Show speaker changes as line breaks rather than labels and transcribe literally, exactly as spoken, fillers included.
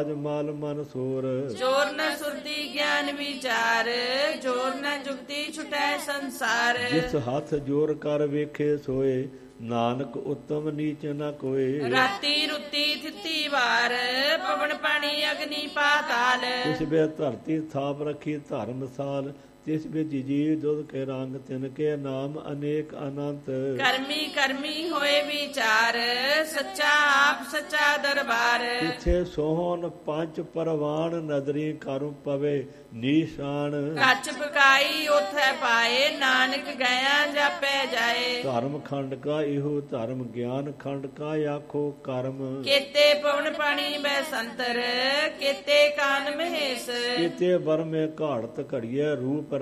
ਮਾਲ ਮਨ ਸੋਰ।
ਚੋਰ ਨ ਸੁਰਤੀ ਗਿਆਨ ਵਿਚਾਰ, ਜੋਰ ਨ ਜੁਗਤੀ ਛੁਟੈ ਸੰਸਾਰ।
ਜਿਸ ਹੱਥ ਜੋਰ ਕਰ ਵੇਖੇ ਸੋਏ, ਨਾਨਕ ਉਤਮ ਨੀਚ ਨ ਕੋਏ।
ਰਾਤੀ ਰੁੱਤੀ ਥਿੱਤੀ ਵਾਰ, ਪਵਨ ਪਾਣੀ ਅਗਨੀ ਪਾਤਾਲ।
ਤਿਸ ਬੇ ਧਰਤੀ ਥਾਪ ਰੱਖੀ ਧਰਮਸਾਲ, ਤਿਸ ਵਿੱਚ ਜੀਵ ਦੁੱਧ ਕੇ ਰੰਗ, ਤਿਨ ਕੇ ਨਾਮ ਅਨੇਕ ਅਨੰਤ।
ਕਰਮੀ ਕਰਮੀ ਹੋਏ ਵਿਚਾਰ, ਸੱਚਾ ਆਪ ਸੱਚਾ ਦਰਬਾਰ।
ਤਿੱਥੇ ਸੋਹਣ ਪੰਜ ਪਰਵਾਨ, ਨਦਰੀ ਕਰਮ ਪਵੇ ਨੀਸ਼ਾਨ।
ਕੱਚ ਪਕਾਈ ਉਥੈ ਪਾਏ, ਨਾਨਕ ਗਿਆ ਜਾਪੈ ਜਾਏ।
ਧਰਮ ਖੰਡ ਕਾ ਇਹੋ ਧਰਮ, ਗਿਆਨ ਖੰਡ ਕਾ ਆਖੋ ਕਰਮ।
ਕੇਤੇ ਪਵਨ ਪਾਣੀ ਬੈ ਸੰਤਰ, ਕੇਤੇ ਕਾਨ ਮਹੇਸ਼।
ਕੀਤੇ ਬਰਮੇ ਘਾੜਤ ਘੜੀਏ, ਰੂਪ